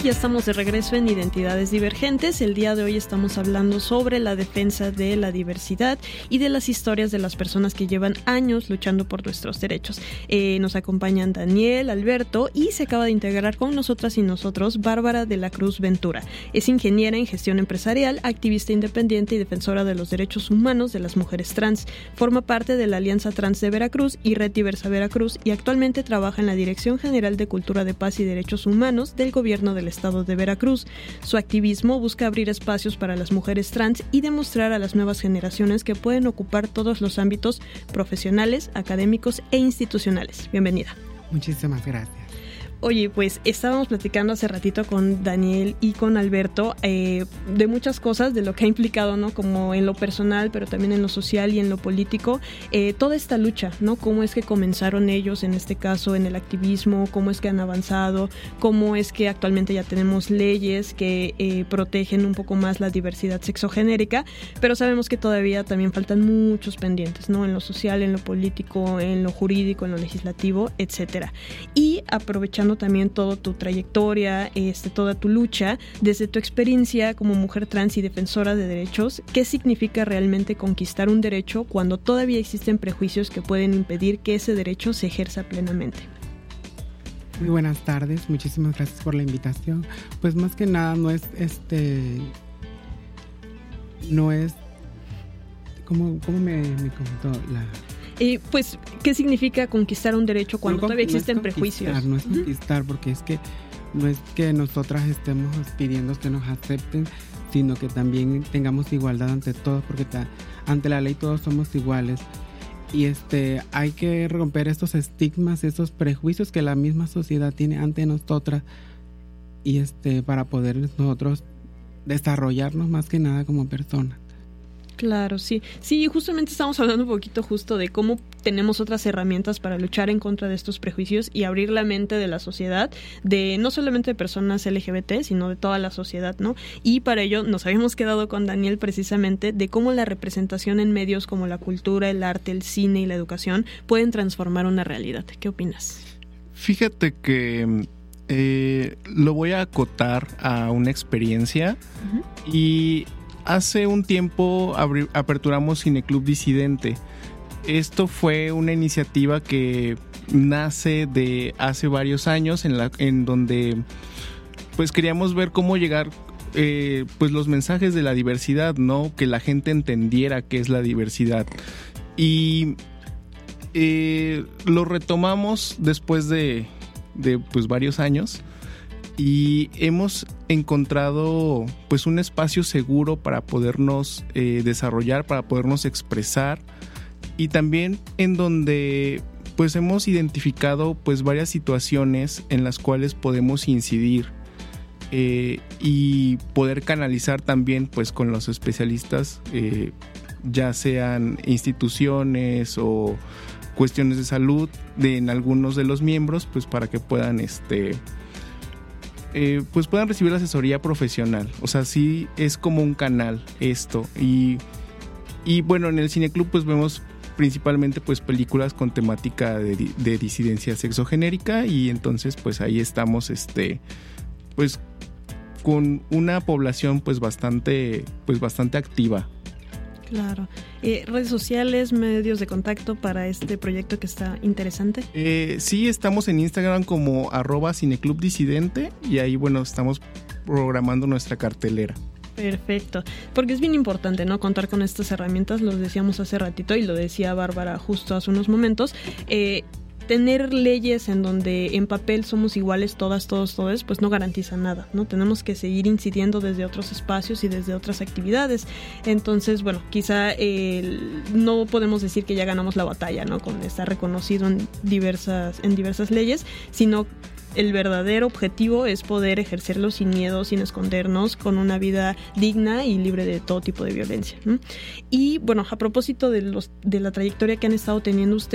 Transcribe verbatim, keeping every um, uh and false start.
ya estamos de regreso en Identidades Divergentes. El día de hoy estamos hablando sobre la defensa de la diversidad y de las historias de las personas que llevan años luchando por nuestros derechos. Eh, nos acompañan Daniel, Alberto y se acaba de integrar con nosotras y nosotros Bárbara de la Cruz Ventura. Es ingeniera en gestión empresarial, activista independiente y defensora de los derechos humanos de las mujeres trans. Forma parte de la Alianza Trans de Veracruz y Red Diversa Veracruz y actualmente trabaja en la Dirección General de Cultura de Paz y Derechos Humanos del Gobierno del Estado de Veracruz. Su activismo busca abrir espacios para las mujeres trans y demostrar a las nuevas generaciones que pueden ocupar todos los ámbitos profesionales, académicos e institucionales. Bienvenida. Muchísimas gracias. Oye, pues estábamos platicando hace ratito con Daniel y con Alberto eh, de muchas cosas, de lo que ha implicado, ¿no? Como en lo personal, pero también en lo social y en lo político, eh, toda esta lucha, ¿no? Cómo es que comenzaron ellos, en este caso, en el activismo, cómo es que han avanzado, cómo es que actualmente ya tenemos leyes que eh, protegen un poco más la diversidad sexogenérica, pero sabemos que todavía también faltan muchos pendientes, ¿no? En lo social, en lo político, en lo jurídico, en lo legislativo, etcétera. Y aprovechando también toda tu trayectoria, este, toda tu lucha, desde tu experiencia como mujer trans y defensora de derechos, ¿qué significa realmente conquistar un derecho cuando todavía existen prejuicios que pueden impedir que ese derecho se ejerza plenamente? Muy buenas tardes, muchísimas gracias por la invitación. Pues más que nada no es este, no es, ¿cómo, cómo me, me comentó la... Eh, pues, ¿qué significa conquistar un derecho cuando no, todavía existen no prejuicios? No es conquistar, uh-huh. porque es que no es que nosotras estemos pidiendo que nos acepten, sino que también tengamos igualdad ante todos, porque ta, ante la ley todos somos iguales. Y este hay que romper estos estigmas, estos prejuicios que la misma sociedad tiene ante nosotras, y este para poder nosotros desarrollarnos más que nada como personas. Claro, sí. Sí, justamente estamos hablando un poquito justo de cómo tenemos otras herramientas para luchar en contra de estos prejuicios y abrir la mente de la sociedad, de no solamente de personas L G B T, sino de toda la sociedad, ¿no? Y para ello nos habíamos quedado con Daniel precisamente de cómo la representación en medios como la cultura, el arte, el cine y la educación pueden transformar una realidad. ¿Qué opinas? Fíjate que eh, lo voy a acotar a una experiencia uh-huh. y... Hace un tiempo abri- aperturamos Cineclub Disidente. Esto fue una iniciativa que nace de hace varios años en, la, en donde pues queríamos ver cómo llegar eh, pues los mensajes de la diversidad, ¿no? Que la gente entendiera qué es la diversidad. Y eh, lo retomamos después de, de pues varios años. Y hemos encontrado pues un espacio seguro para podernos eh, desarrollar, para podernos expresar, y también en donde pues hemos identificado pues varias situaciones en las cuales podemos incidir eh, y poder canalizar también pues con los especialistas, eh, ya sean instituciones o cuestiones de salud de en algunos de los miembros, pues para que puedan este Eh, pues puedan recibir la asesoría profesional. O sea, sí es como un canal esto. Y, y bueno, en el Cineclub pues vemos principalmente pues películas con temática de, de disidencia sexogenérica, y entonces pues ahí estamos este pues con una población pues bastante pues bastante activa. Claro. Eh, ¿Redes sociales, medios de contacto para este proyecto que está interesante? Eh, sí, estamos en Instagram como arroba Cineclub Disidente, y ahí, bueno, estamos programando nuestra cartelera. Perfecto, porque es bien importante, ¿no? Contar con estas herramientas, lo decíamos hace ratito y lo decía Bárbara justo hace unos momentos. Eh, tener leyes en donde en papel somos iguales todas, todos, todos, pues no garantiza nada, ¿no? Tenemos que seguir incidiendo desde otros espacios y desde otras actividades. Entonces, bueno, quizá eh, no podemos decir que ya ganamos la batalla, ¿no? Con estar reconocido en diversas, en diversas leyes, sino el verdadero objetivo es poder ejercerlo sin miedo, sin escondernos, con una vida digna y libre de todo tipo de violencia, ¿no? Y bueno, a propósito de los de la trayectoria que han estado teniendo ustedes,